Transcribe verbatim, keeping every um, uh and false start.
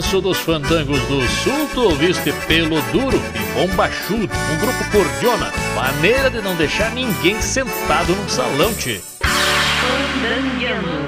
Manso dos Fandangos do Sul, tu ouviste Pelo Duro e Bombachudo, um grupo cordiona, maneira de não deixar ninguém sentado num salão, tchê. Fandangueando.